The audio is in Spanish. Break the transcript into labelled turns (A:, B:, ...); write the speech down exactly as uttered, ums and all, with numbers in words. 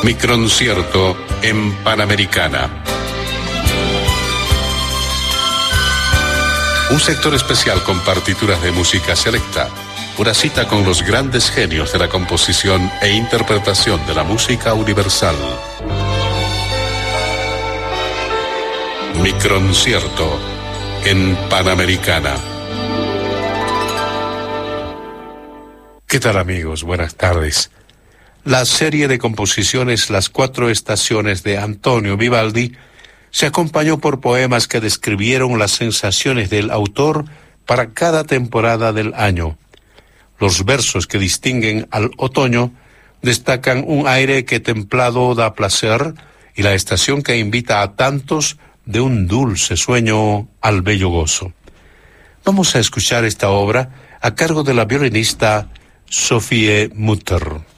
A: Microncierto en Panamericana. Un sector especial con partituras de música selecta. Una cita con los grandes genios de la composición e interpretación de la música universal. Microncierto en Panamericana. ¿Qué tal, amigos? Buenas tardes. La serie de composiciones Las Cuatro Estaciones de Antonio Vivaldi se acompañó por poemas que describieron las sensaciones del autor para cada temporada del año. Los versos que distinguen al otoño destacan un aire que templado da placer y la estación que invita a tantos de un dulce sueño al bello gozo. Vamos a escuchar esta obra a cargo de la violinista Sophie Mutter.